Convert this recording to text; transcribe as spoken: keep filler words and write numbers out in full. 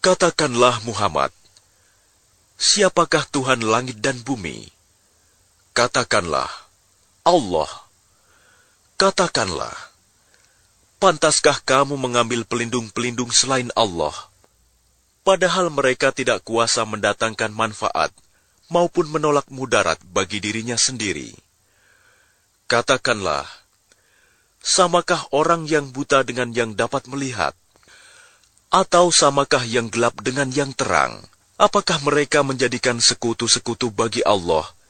Katakanlah Muhammad, siapakah Tuhan langit dan bumi? Katakanlah, Allah. Katakanlah, pantaskah kamu mengambil pelindung-pelindung selain Allah, padahal mereka tidak kuasa mendatangkan manfaat maupun menolak mudarat bagi dirinya sendiri? Katakanlah, samakah orang yang buta dengan yang dapat melihat? Atau samakah yang gelap dengan yang terang? Apakah mereka menjadikan sekutu-sekutu bagi Allah